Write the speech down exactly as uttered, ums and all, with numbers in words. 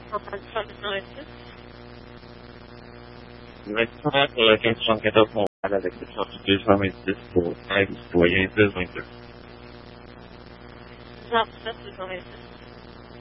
Enfin, service d'investissement. Maintenant, pour la question quatorze, on va avec le centre deux cent vingt-six pour cinq citoyens deux vingt-deux. vingt-sept, deux cent vingt-six.